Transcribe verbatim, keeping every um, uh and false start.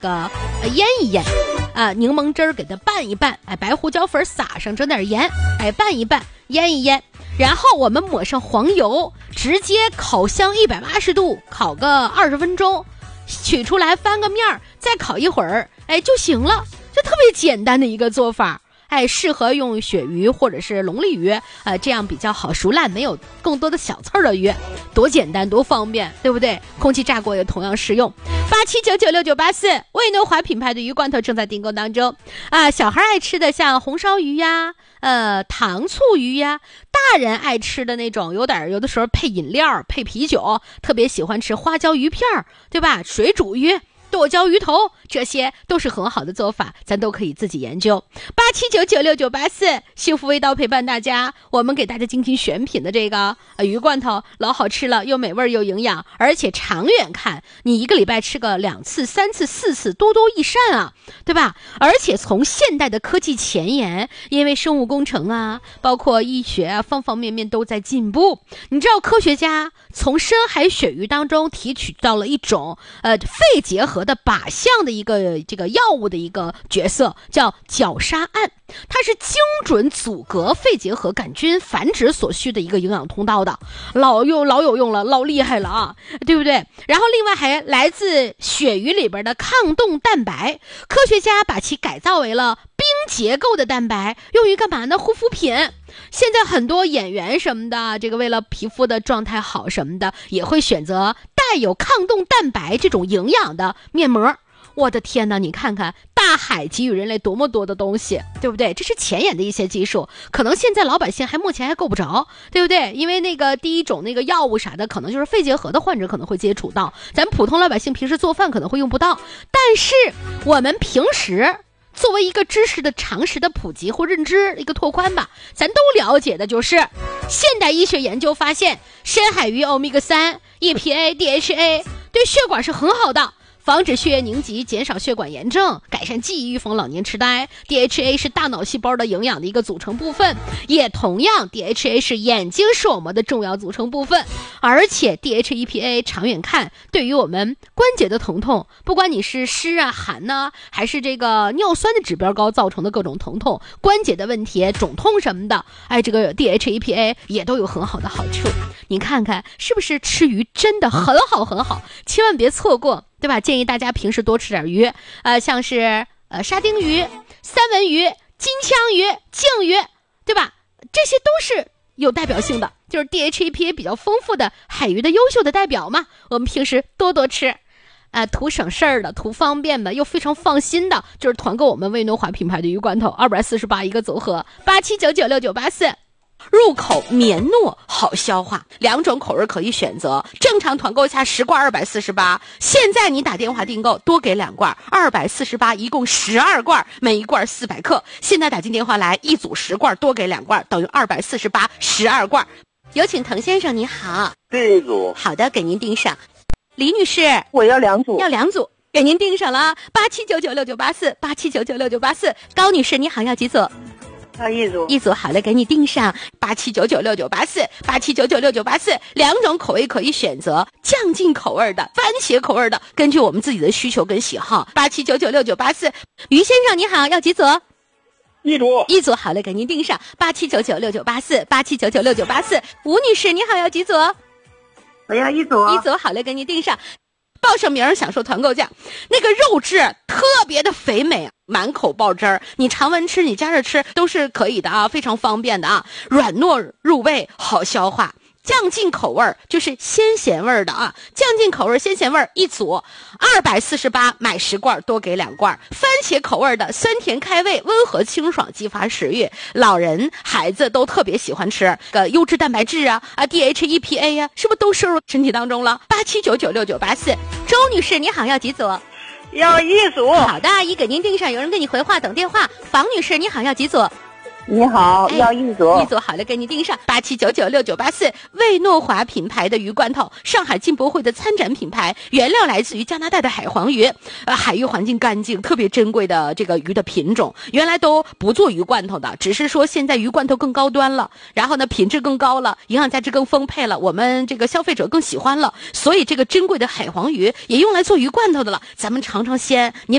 个呃腌一腌啊，柠檬汁儿给它拌一拌，哎，白胡椒粉撒上，整点盐，哎，拌一拌，腌一腌，然后我们抹上黄油，直接烤箱一百八十度烤个二十分钟，取出来翻个面儿，再烤一会儿，哎就行了，就特别简单的一个做法。哎，适合用鳕鱼或者是龙利鱼，呃，这样比较好熟烂，没有更多的小刺儿的鱼，多简单多方便，对不对？空气炸锅也同样适用。八七九九六九八四，味诺华品牌的鱼罐头正在订购当中啊！小孩爱吃的像红烧鱼呀，呃，糖醋鱼呀，大人爱吃的那种，有点有的时候配饮料、配啤酒，特别喜欢吃花椒鱼片，对吧？水煮鱼。剁椒鱼头，这些都是很好的做法，咱都可以自己研究。八七九九六九八四，幸福味道陪伴大家。我们给大家精品选品的这个、呃、鱼罐头，老好吃了，又美味又营养，而且长远看，你一个礼拜吃个两次、三次、四次，多多益善啊，对吧？而且从现代的科技前沿，因为生物工程啊，包括医学啊，方方面面都在进步。你知道科学家从深海鳕鱼当中提取到了一种呃肺结核的靶向的一个这个药物的一个角色，叫角鲨胺，它是精准阻隔肺结核杆菌繁殖所需的一个营养通道的，老有老有用了，老厉害了啊，对不对？然后另外还来自鳕鱼里边的抗冻蛋白，科学家把其改造为了冰结构的蛋白，用于干嘛呢？护肤品。现在很多演员什么的，这个为了皮肤的状态好什么的，也会选择带有抗冻蛋白这种营养的面膜。我的天哪，你看看大海给予人类多么多的东西，对不对？这是前沿的一些技术，可能现在老百姓还目前还够不着，对不对？因为那个第一种那个药物啥的，可能就是肺结核的患者可能会接触到，咱普通老百姓平时做饭可能会用不到，但是我们平时作为一个知识的常识的普及或认知一个拓宽吧，咱都了解的就是现代医学研究发现，深海鱼欧米伽三、E P A、D H A 对血管是很好的，防止血液凝集，减少血管炎症，改善记忆，预防老年痴呆。 D H A 是大脑细胞的营养的一个组成部分，也同样 D H A 是眼睛视网膜的重要组成部分。而且 D H E P A 长远看，对于我们关节的疼痛，不管你是湿啊寒呐、啊，还是这个尿酸的指标高造成的各种疼痛，关节的问题肿痛什么的，哎，这个 D H E P A 也都有很好的好处。你看看是不是吃鱼真的很好很好，千万别错过，对吧？建议大家平时多吃点鱼，呃，像是呃沙丁鱼、三文鱼、金枪鱼、鲸鱼，对吧？这些都是有代表性的，就是 D H E P A 比较丰富的海鱼的优秀的代表嘛。我们平时多多吃，呃，图省事儿的，图方便的，又非常放心的，就是团购我们味诺华品牌的鱼罐头，二百四十八一个组合，八七九九六九八四。入口绵糯好消化，两种口味可以选择，正常团购下十罐二百四十八，现在你打电话订购多给两罐，二百四十八一共十二罐，每一罐四百克，现在打进电话来，一组十罐多给两罐，等于二百四十八，十二罐。有请滕先生，你好。 这一组。 好的，给您订上。李女士， 我要两组。 要两组，给您订上了，八七九九六九八四，八七九九六九八四。高女士，你好，要几组？ 要一组。 一组，好的，给你订上，八七九九六九八四，八七九九六九八四，两种口味可以选择，酱劲口味的、番茄口味的，根据我们自己的需求跟喜好，八七九九六九八四。于先生你好，要几组？ 一组。 一组，好嘞，给您订上，八七九九六九八四，八七九九六九八四。吴女士你好，要几组？ 我要一组。 一组，好嘞，给您订上。报上名享受团购价，那个肉质特别的肥美，满口爆汁儿，你常温吃，你加热吃都是可以的啊，非常方便的啊，软糯入味，好消化。酱劲口味就是鲜咸味的啊，酱劲口味鲜咸味一组二百四十八，买十罐多给两罐。番茄口味的酸甜开胃，温和清爽，激发食欲，老人孩子都特别喜欢吃。个优质蛋白质啊啊 D H E P A 呀、啊，是不是都摄入身体当中了？八七九九六九八四。周女士你好，要几组？ 要一组。 好的，阿姨给您订上，有人给你回话等电话。房女士你好，要几组？ 你好， 哎要一组。 一组好了，给你订上八七九九六九八四，魏诺华品牌的鱼罐头，上海进博会的参展品牌，原料来自于加拿大的海黄鱼，呃，海域环境干净，特别珍贵的这个鱼的品种，原来都不做鱼罐头的，只是说现在鱼罐头更高端了，然后呢品质更高了，营养价值更丰沛了，我们这个消费者更喜欢了，所以这个珍贵的海黄鱼也用来做鱼罐头的了，咱们尝尝鲜，您。